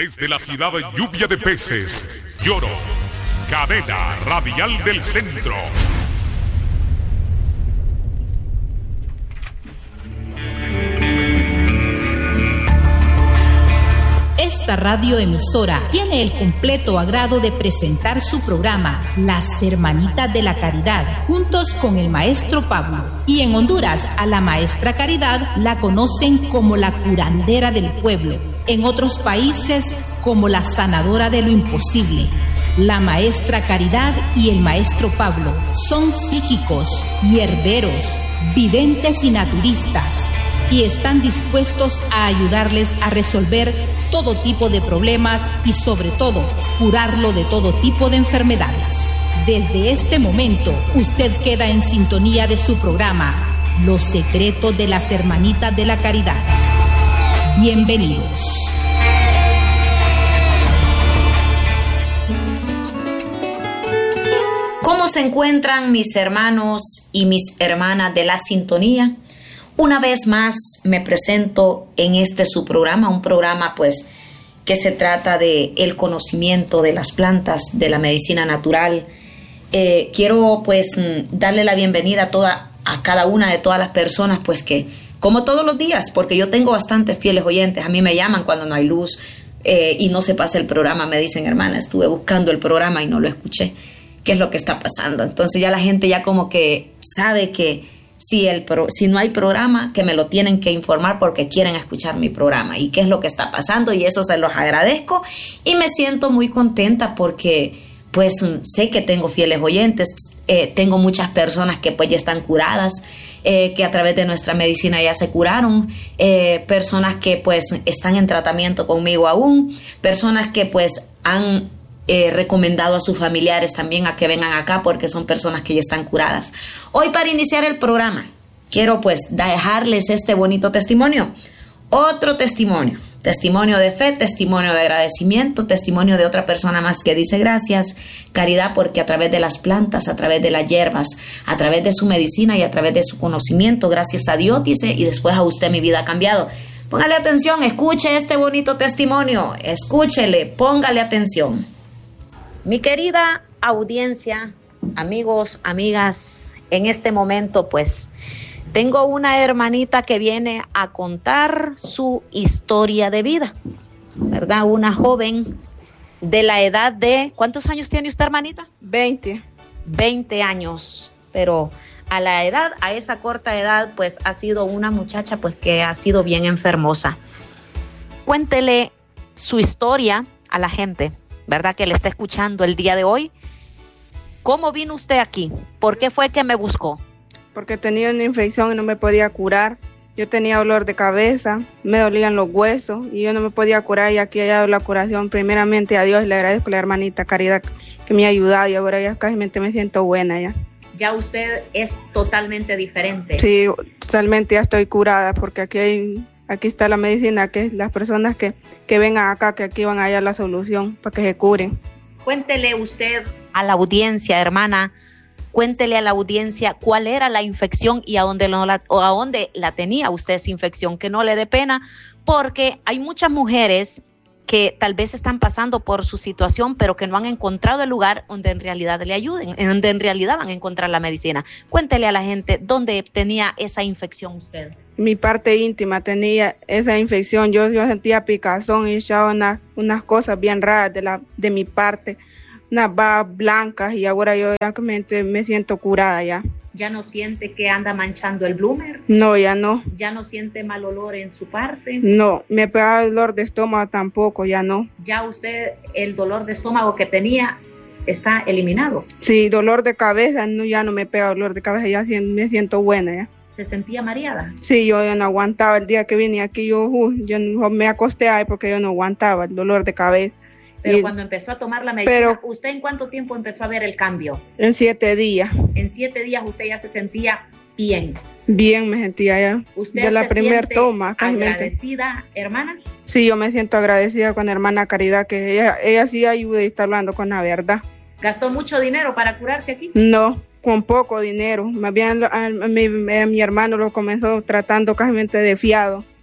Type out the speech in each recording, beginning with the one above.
Desde la ciudad de Lluvia de Peces, Lloro, cadena radial del centro. Esta radioemisora tiene el completo agrado de presentar su programa Las Hermanitas de la Caridad, juntos con el maestro Pablo. Y en Honduras, a la maestra Caridad la conocen como la curandera del pueblo. En otros países, como la sanadora de lo imposible. La maestra Caridad y el maestro Pablo son psíquicos, hierberos, videntes y naturistas, y están dispuestos a ayudarles a resolver todo tipo de problemas y sobre todo curarlo de todo tipo de enfermedades. Desde este momento usted queda en sintonía de su programa Los Secretos de las Hermanitas de la Caridad. Bienvenidos. ¿Cómo se encuentran mis hermanos y mis hermanas de la sintonía? Una vez más me presento en este su programa, un programa pues que se trata de el conocimiento de las plantas, de la medicina natural. Quiero pues darle la bienvenida a cada una de todas las personas pues que, como todos los días, porque yo tengo bastantes fieles oyentes, a mí me llaman cuando no hay luz y no se pasa el programa, me dicen, hermana, estuve buscando el programa y no lo escuché, ¿qué es lo que está pasando? Entonces ya la gente ya como que sabe que si no hay programa, que me lo tienen que informar porque quieren escuchar mi programa y qué es lo que está pasando, y eso se los agradezco y me siento muy contenta porque pues sé que tengo fieles oyentes, tengo muchas personas que pues ya están curadas, que a través de nuestra medicina ya se curaron, personas que pues están en tratamiento conmigo aún, personas que pues han recomendado a sus familiares también a que vengan acá porque son personas que ya están curadas. Hoy, para iniciar el programa, quiero pues dejarles este bonito testimonio. Otro testimonio de fe, testimonio de agradecimiento, testimonio de otra persona más que dice gracias, Caridad, porque a través de las plantas, a través de las hierbas, a través de su medicina y a través de su conocimiento, gracias a Dios, dice, y después a usted mi vida ha cambiado. Póngale atención, escuche este bonito testimonio, escúchele, póngale atención. Mi querida audiencia, amigos, amigas, en este momento pues tengo una hermanita que viene a contar su historia de vida, ¿verdad? Una joven de la edad de... ¿Cuántos años tiene usted, hermanita? 20. 20 años, pero a esa corta edad pues ha sido una muchacha pues que ha sido bien enfermosa. Cuéntele su historia a la gente, ¿verdad?, que le está escuchando el día de hoy. ¿Cómo vino usted aquí? ¿Por qué fue que me buscó? Porque tenía una infección y no me podía curar. Yo tenía dolor de cabeza, me dolían los huesos y yo no me podía curar, y aquí he dado la curación. Primeramente a Dios le agradezco a la hermanita Caridad que me ha ayudado, y ahora ya casi me siento buena ya. Ya usted es totalmente diferente. Sí, totalmente ya estoy curada, porque aquí está la medicina, que es las personas que vengan acá, que aquí van a hallar la solución para que se curen. Cuéntele usted a la audiencia, hermana, cuéntele a la audiencia cuál era la infección y a dónde la tenía usted esa infección, que no le dé pena, porque hay muchas mujeres que tal vez están pasando por su situación, pero que no han encontrado el lugar donde en realidad le ayuden, donde en realidad van a encontrar la medicina. Cuéntele a la gente dónde tenía esa infección usted. Mi parte íntima tenía esa infección, yo sentía picazón y echaba unas cosas bien raras de mi parte, unas babas blancas, y ahora yo ya me siento curada ya. ¿Ya no siente que anda manchando el bloomer? No, ya no. ¿Ya no siente mal olor en su parte? No, me pegaba dolor de estómago tampoco, ya no. ¿Ya usted el dolor de estómago que tenía está eliminado? Sí, dolor de cabeza, no, ya no me pega dolor de cabeza, ya me siento buena ya. ¿Se sentía mareada? Sí, yo no aguantaba. El día que vine aquí, yo me acosté ahí porque yo no aguantaba el dolor de cabeza. Pero cuando empezó a tomar la medicina, ¿usted en cuánto tiempo empezó a ver el cambio? En 7 días. En 7 días usted ya se sentía bien. Bien me sentía ya. ¿Usted de la primera toma? ¿Agradecida, hermana? Sí, yo me siento agradecida con la hermana Caridad, que ella sí ayuda y está hablando con la verdad. ¿Gastó mucho dinero para curarse aquí? No, con poco dinero. Más bien mi hermano lo comenzó tratando casi de fiado.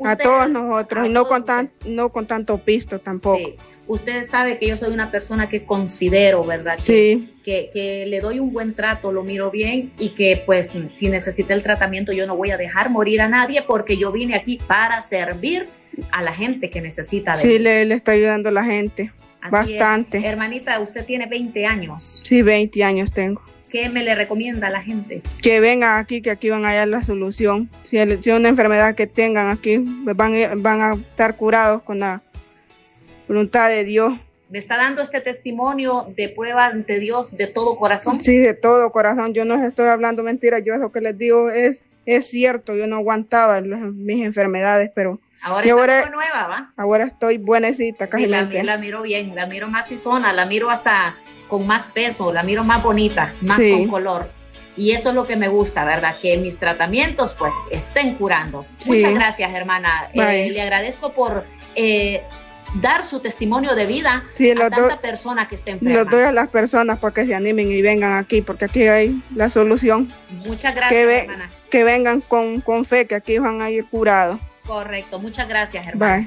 a todos nosotros, y no con tanto pisto tampoco. Sí. Usted sabe que yo soy una persona que considero, ¿verdad? Sí. Que le doy un buen trato, lo miro bien, y que pues si necesita el tratamiento yo no voy a dejar morir a nadie, porque yo vine aquí para servir a la gente que necesita de Sí, le está ayudando a la gente. Así bastante. Es. Hermanita, usted tiene 20 años. Sí, 20 años tengo. ¿Qué me le recomienda a la gente? Que vengan aquí, que aquí van a hallar la solución. Si es una enfermedad que tengan aquí, van a estar curados con la voluntad de Dios. ¿Me está dando este testimonio de prueba ante Dios de todo corazón? Sí, de todo corazón. Yo no estoy hablando mentiras. Yo lo que les digo es cierto. Yo no aguantaba mis enfermedades, pero ahora está nueva, ¿va? Ahora estoy buenecita, casi. Sí, la miro bien, la miro más sizona, la miro hasta con más peso, la miro más bonita, más con color. Y eso es lo que me gusta, ¿verdad? Que mis tratamientos pues estén curando. Sí. Muchas gracias, hermana. Le agradezco por dar su testimonio de vida a tanta persona que esté enferma. Los doy a las personas para que se animen y vengan aquí, porque aquí hay la solución. Muchas gracias, hermana. Que vengan con fe, que aquí van a ir curados. Correcto, muchas gracias, hermana.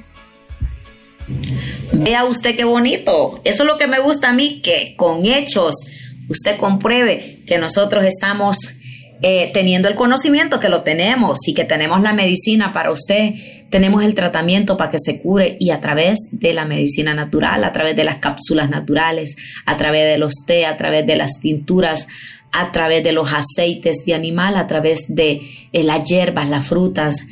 Vea usted qué bonito. Eso es lo que me gusta a mí, que con hechos usted compruebe que nosotros estamos teniendo el conocimiento, que lo tenemos, y que tenemos la medicina para usted, tenemos el tratamiento para que se cure, y a través de la medicina natural, a través de las cápsulas naturales, a través de los té, a través de las tinturas, a través de los aceites de animal, a través de las hierbas, las frutas.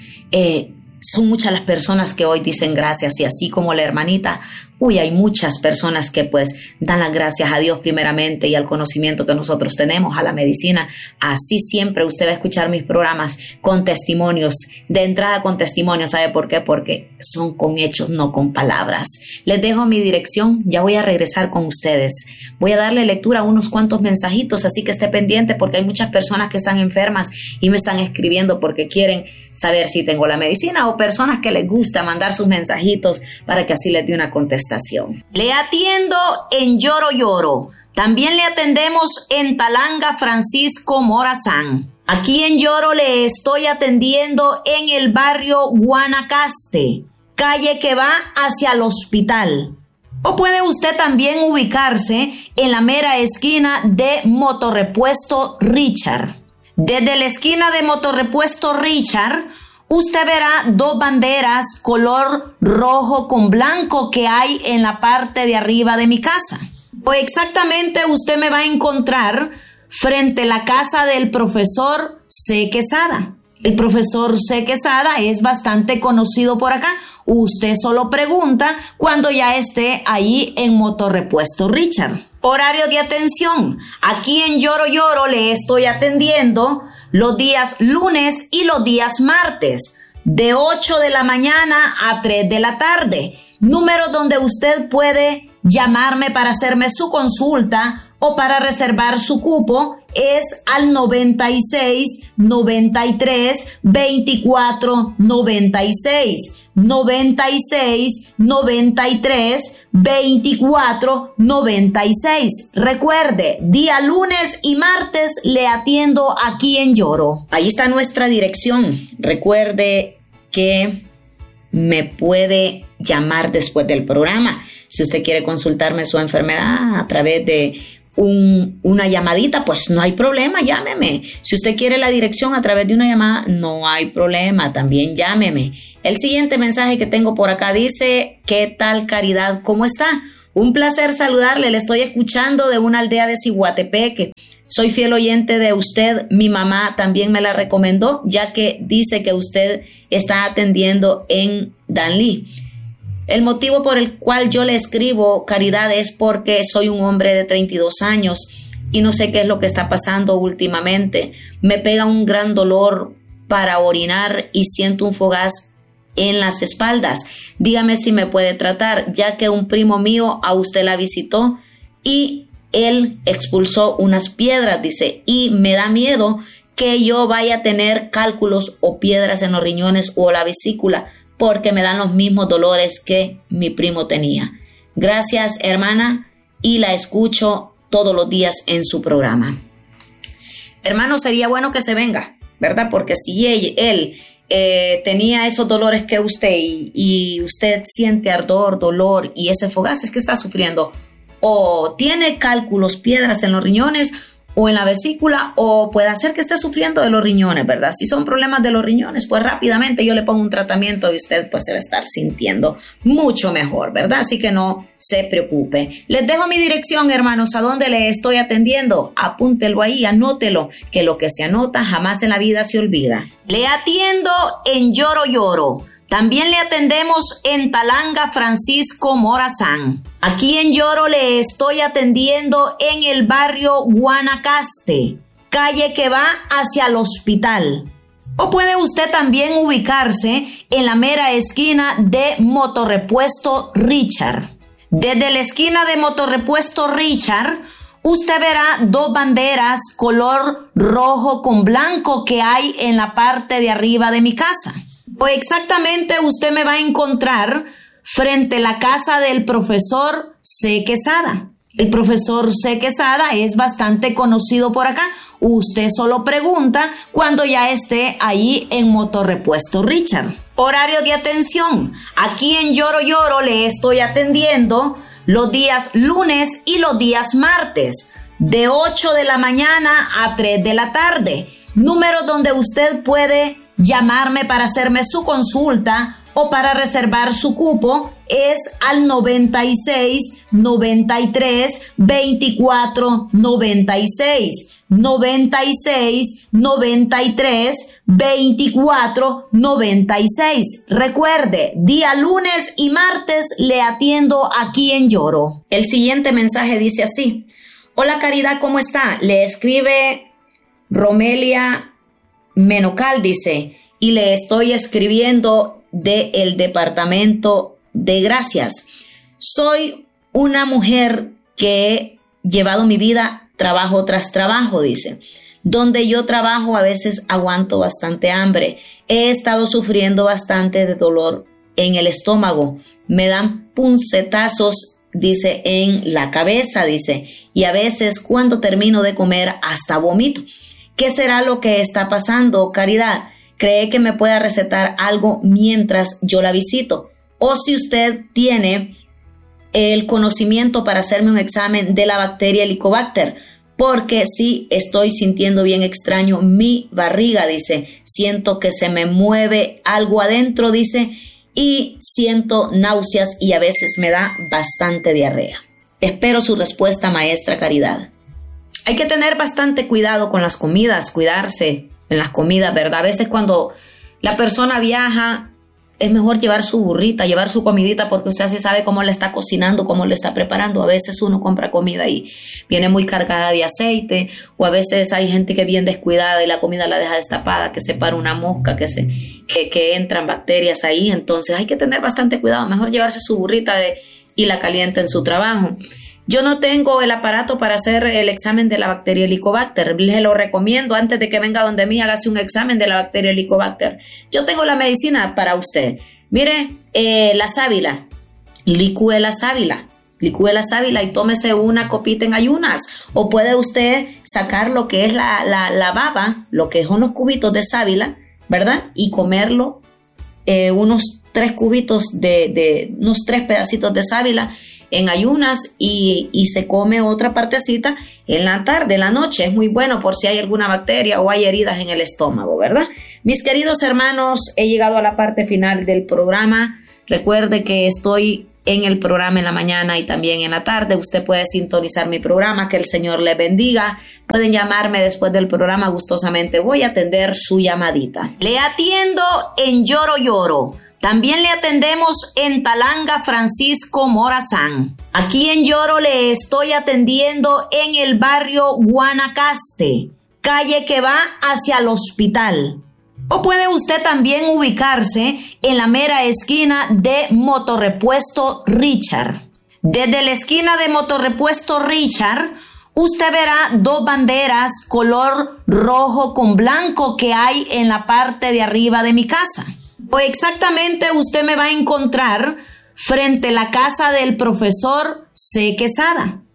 Son muchas las personas que hoy dicen gracias, y así como la hermanita, hay muchas personas que pues dan las gracias a Dios primeramente y al conocimiento que nosotros tenemos, a la medicina. Así siempre usted va a escuchar mis programas con testimonios, de entrada con testimonios. ¿Sabe por qué? Porque son con hechos, no con palabras. Les dejo mi dirección, ya voy a regresar con ustedes. Voy a darle lectura a unos cuantos mensajitos, así que esté pendiente, porque hay muchas personas que están enfermas y me están escribiendo porque quieren saber si tengo la medicina, o personas que les gusta mandar sus mensajitos para que así les dé una contestación. Le atiendo en Lloro Lloro. También le atendemos en Talanga Francisco Morazán. Aquí en Lloro le estoy atendiendo en el barrio Guanacaste, calle que va hacia el hospital. O puede usted también ubicarse en la mera esquina de Motorrepuesto Richard. Desde la esquina de Motorrepuesto Richard, usted verá dos banderas color rojo con blanco que hay en la parte de arriba de mi casa. O exactamente usted me va a encontrar frente a la casa del profesor C. Quesada. El profesor C. Quesada es bastante conocido por acá. Usted solo pregunta cuando ya esté ahí en Motorrepuesto Richard. Horario de atención. Aquí en Lloro Lloro le estoy atendiendo los días lunes y los días martes, de 8 de la mañana a 3 de la tarde. Número donde usted puede llamarme para hacerme su consulta o para reservar su cupo es al 96 93 24 96. 96 93 24 96. Recuerde, día lunes y martes le atiendo aquí en Lloro. Ahí está nuestra dirección. Recuerde que me puede llamar después del programa. Si usted quiere consultarme su enfermedad a través de una llamadita, pues no hay problema, llámeme. Si usted quiere la dirección a través de una llamada, no hay problema, también llámeme. El siguiente mensaje que tengo por acá dice: ¿qué tal, Caridad? ¿Cómo está? Un placer saludarle, le estoy escuchando de una aldea de Ciguatepeque. Soy fiel oyente de usted, mi mamá también me la recomendó, ya que dice que usted está atendiendo en Danlí. El motivo por el cual yo le escribo, Caridad, es porque soy un hombre de 32 años y no sé qué es lo que está pasando últimamente. Me pega un gran dolor para orinar y siento un fogaz en las espaldas. Dígame si me puede tratar, ya que un primo mío a usted la visitó y él expulsó unas piedras, dice, y me da miedo que yo vaya a tener cálculos o piedras en los riñones o la vesícula, porque me dan los mismos dolores que mi primo tenía. Gracias, hermana, y la escucho todos los días en su programa. Hermano, sería bueno que se venga, ¿verdad? Porque si él tenía esos dolores que usted y usted siente ardor, dolor y ese fogaje, es que está sufriendo o tiene cálculos, piedras en los riñones o en la vesícula, o puede ser que esté sufriendo de los riñones, ¿verdad? Si son problemas de los riñones, pues rápidamente yo le pongo un tratamiento y usted pues se va a estar sintiendo mucho mejor, ¿verdad? Así que no se preocupe. Les dejo mi dirección, hermanos, a dónde le estoy atendiendo. Apúntelo ahí, anótelo, que lo que se anota jamás en la vida se olvida. Le atiendo en Lloro Lloro. También le atendemos en Talanga Francisco Morazán. Aquí en Lloro le estoy atendiendo en el barrio Guanacaste, calle que va hacia el hospital. O puede usted también ubicarse en la mera esquina de Motorrepuesto Richard. Desde la esquina de Motorrepuesto Richard, usted verá dos banderas color rojo con blanco que hay en la parte de arriba de mi casa. O exactamente usted me va a encontrar frente a la casa del profesor C. Quesada. El profesor C. Quesada es bastante conocido por acá. Usted solo pregunta cuando ya esté ahí en Motorrepuesto Richard. Horario de atención. Aquí en Lloro Lloro le estoy atendiendo los días lunes y los días martes, de 8 de la mañana a 3 de la tarde. Número donde usted puede llamarme para hacerme su consulta o para reservar su cupo es al 96 93 24 96 96 93 24 96. Recuerde, día lunes y martes le atiendo aquí en Lloro. El siguiente mensaje dice así: hola Caridad, ¿cómo está? Le escribe Romelia Menocal, dice, y le estoy escribiendo del departamento de Gracias. Soy una mujer que he llevado mi vida trabajo tras trabajo, dice. Donde yo trabajo a veces aguanto bastante hambre. He estado sufriendo bastante de dolor en el estómago. Me dan puncetazos, dice, en la cabeza, dice, y a veces cuando termino de comer hasta vomito. ¿Qué será lo que está pasando, Caridad? ¿Cree que me pueda recetar algo mientras yo la visito? O si usted tiene el conocimiento para hacerme un examen de la bacteria Helicobacter, porque sí estoy sintiendo bien extraño mi barriga, dice. Siento que se me mueve algo adentro, dice, y siento náuseas y a veces me da bastante diarrea. Espero su respuesta, maestra Caridad. Hay que tener bastante cuidado con las comidas, cuidarse en las comidas, ¿verdad? A veces cuando la persona viaja es mejor llevar su burrita, llevar su comidita, porque usted así sabe cómo le está cocinando, cómo le está preparando. A veces uno compra comida y viene muy cargada de aceite, o a veces hay gente que viene descuidada y la comida la deja destapada, que se para una mosca, que entran bacterias ahí. Entonces hay que tener bastante cuidado, mejor llevarse su burrita y la calienta en su trabajo. Yo no tengo el aparato para hacer el examen de la bacteria Helicobacter. Les lo recomiendo, antes de que venga donde mí, hágase un examen de la bacteria Helicobacter. Yo tengo la medicina para usted. Mire, la sábila, licúe la sábila y tómese una copita en ayunas. O puede usted sacar lo que es la baba, lo que son los cubitos de sábila, ¿verdad? Y comerlo, unos 3 cubitos unos 3 pedacitos de sábila en ayunas y se come otra partecita en la tarde, en la noche. Es muy bueno por si hay alguna bacteria o hay heridas en el estómago, ¿verdad? Mis queridos hermanos, he llegado a la parte final del programa. Recuerde que estoy en el programa en la mañana y también en la tarde. Usted puede sintonizar mi programa, que el Señor le bendiga. Pueden llamarme después del programa, gustosamente voy a atender su llamadita. Le atiendo en Lloro Lloro. También le atendemos en Talanga Francisco Morazán. Aquí en Lloro le estoy atendiendo en el barrio Guanacaste, calle que va hacia el hospital. O puede usted también ubicarse en la mera esquina de Motorrepuesto Richard. Desde la esquina de Motorrepuesto Richard, usted verá dos banderas color rojo con blanco que hay en la parte de arriba de mi casa. O exactamente usted me va a encontrar frente a la casa del profesor C. Quesada.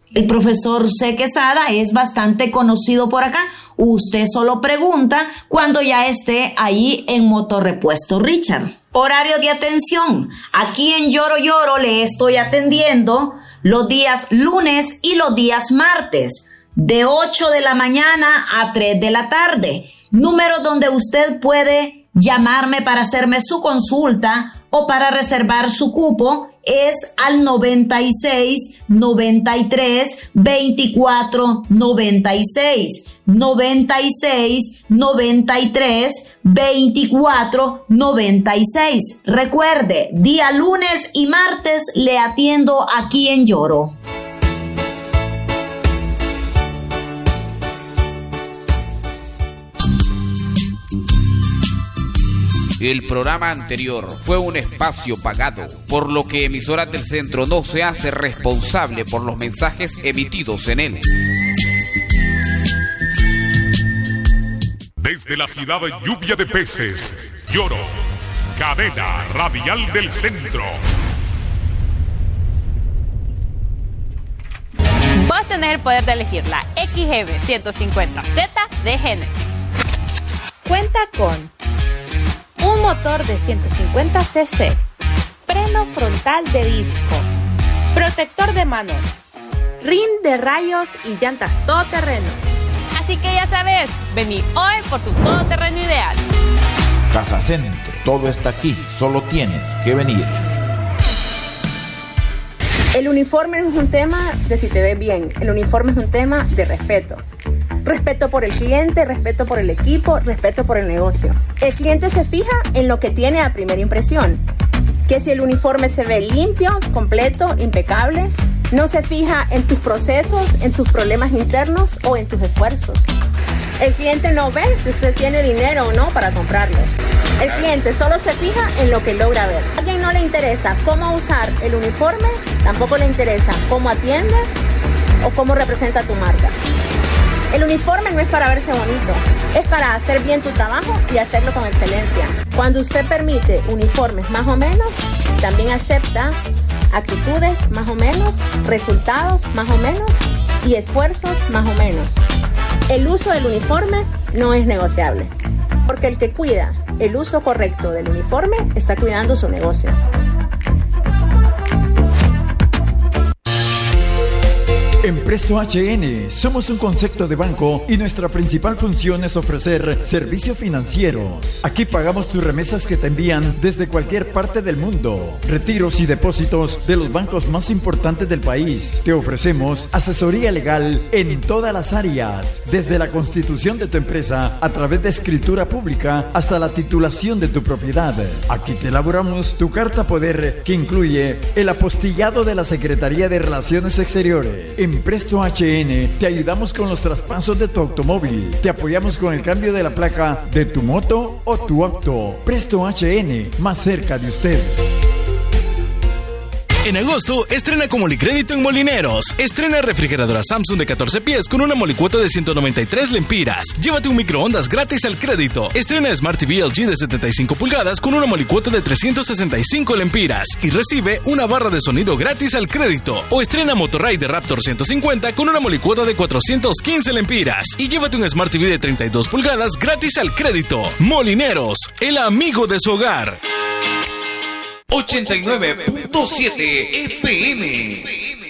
El profesor C. Quesada es bastante conocido por acá. Usted solo pregunta cuando ya esté ahí en Motorrepuesto Richard. Horario de atención. Aquí en Lloro Lloro le estoy atendiendo los días lunes y los días martes, de 8 de la mañana a 3 de la tarde. Número donde usted puede llamarme para hacerme su consulta o para reservar su cupo es al 96 93 24 96. 96 93 24 96. Recuerde, día lunes y martes le atiendo aquí en Lloro. El programa anterior fue un espacio pagado, por lo que Emisoras del Centro no se hace responsable por los mensajes emitidos en él. Desde la ciudad de Lluvia de Peces, Lloro, Cadena Radial del Centro. Vos tenés el poder de elegir la XGB 150Z de Genesis. Cuenta con un motor de 150 cc, freno frontal de disco, protector de manos, rin de rayos y llantas todoterreno. Así que ya sabes, vení hoy por tu todoterreno ideal. Casa Centro, todo está aquí, solo tienes que venir. El uniforme no es un tema de si te ves bien, el uniforme es un tema de respeto. Respeto por el cliente, respeto por el equipo, respeto por el negocio. El cliente se fija en lo que tiene a primera impresión, que si el uniforme se ve limpio, completo, impecable. No se fija en tus procesos, en tus problemas internos o en tus esfuerzos. El cliente no ve si usted tiene dinero o no para comprarlos. El cliente solo se fija en lo que logra ver. A quien no le interesa cómo usar el uniforme, tampoco le interesa cómo atiende o cómo representa tu marca. El uniforme no es para verse bonito, es para hacer bien tu trabajo y hacerlo con excelencia. Cuando usted permite uniformes más o menos, también acepta actitudes más o menos, resultados más o menos y esfuerzos más o menos. El uso del uniforme no es negociable, porque el que cuida el uso correcto del uniforme está cuidando su negocio. En Presto HN somos un concepto de banco y nuestra principal función es ofrecer servicios financieros. Aquí pagamos tus remesas que te envían desde cualquier parte del mundo. Retiros y depósitos de los bancos más importantes del país. Te ofrecemos asesoría legal en todas las áreas, desde la constitución de tu empresa a través de escritura pública hasta la titulación de tu propiedad. Aquí te elaboramos tu carta poder que incluye el apostillado de la Secretaría de Relaciones Exteriores. En Presto HN te ayudamos con los traspasos de tu automóvil. Te apoyamos con el cambio de la placa de tu moto o tu auto. Presto HN, más cerca de usted. En agosto, estrena con Molicrédito en Molineros. Estrena refrigeradora Samsung de 14 pies con una molicuota de 193 lempiras. Llévate un microondas gratis al crédito. Estrena Smart TV LG de 75 pulgadas con una molicuota de 365 lempiras. Y recibe una barra de sonido gratis al crédito. O estrena Motorride Raptor 150 con una molicuota de 415 lempiras. Y llévate un Smart TV de 32 pulgadas gratis al crédito. Molineros, el amigo de su hogar. 89.7 FM.